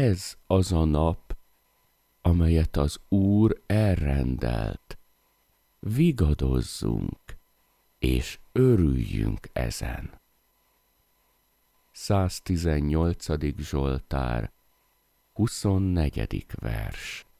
ez az a nap, amelyet az Úr elrendelt. Vigadozzunk, és örüljünk ezen. 118. Zsoltár, 24. vers.